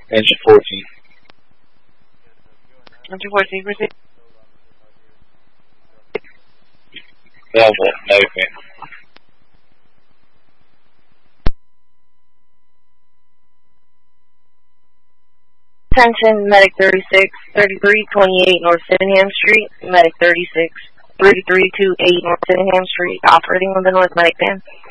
Engine 14. Engine 14, proceed. Delta, medic man. Attention, Medic 36, 3328 North Sydenham Street. Medic 36, 3328 North Sydenham Street, operating with the North Medic Van.